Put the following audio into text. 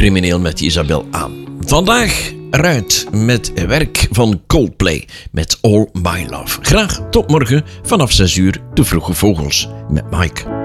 Crimineel met Isabel aan. Vandaag eruit met werk van Coldplay met All My Love. Graag tot morgen vanaf 6 uur de Vroege Vogels met Mike.